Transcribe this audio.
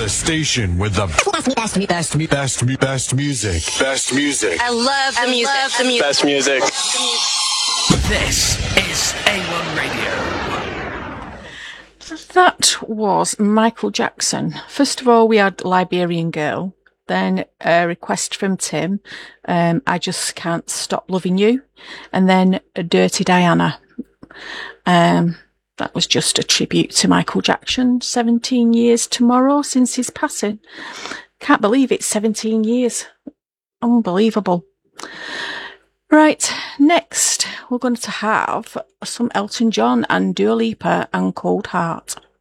the station with the best music. Best music. I love the music. Best music. This is A1 Radio. That was Michael Jackson. First of all, we had Liberian Girl. Then a request from Tim, I Just Can't Stop Loving You. And then Dirty Diana. That was just a tribute to Michael Jackson. 17 years tomorrow since his passing. Can't believe it's 17 years. Unbelievable. Right, next we're going to have some Elton John and Dua Lipa and Cold Heart.